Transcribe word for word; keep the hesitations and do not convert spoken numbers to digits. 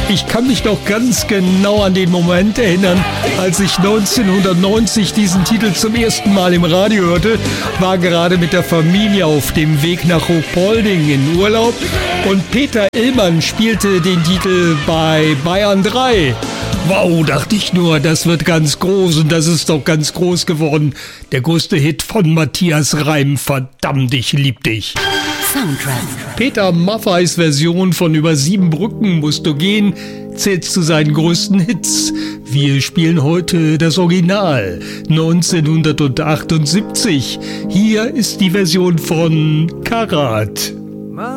Ich kann mich noch ganz genau an den Moment erinnern, als ich neunzehnhundertneunzig diesen Titel zum ersten Mal im Radio hörte, war gerade mit der Familie auf dem Weg nach Ruhpolding in Urlaub und Peter Illmann spielte den Titel bei Bayern drei. Wow, dachte ich nur, das wird ganz groß und das ist doch ganz groß geworden. Der größte Hit von Matthias Reim, verdammt, ich lieb dich. Soundtrack. Peter Maffeis Version von Über sieben Brücken musst du gehen zählt zu seinen größten Hits. Wir spielen heute das Original neunzehnhundertachtundsiebzig. Hier ist die Version von Karat.